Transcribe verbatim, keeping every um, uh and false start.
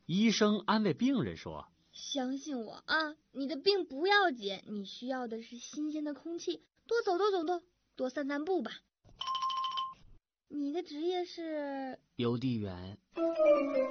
医生安慰病人说： 相信我啊，你的病不要紧，你需要的是新鲜的空气，多走多走动，多散散步吧。你的职业是邮递员。